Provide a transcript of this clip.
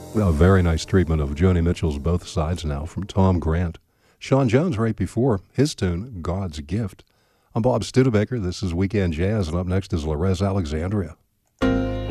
A very nice treatment of Joni Mitchell's Both Sides Now from Tom Grant. Sean Jones right before his tune, God's Gift. I'm Bob Studebaker. This is Weekend Jazz, and up next is Lorez Alexandria.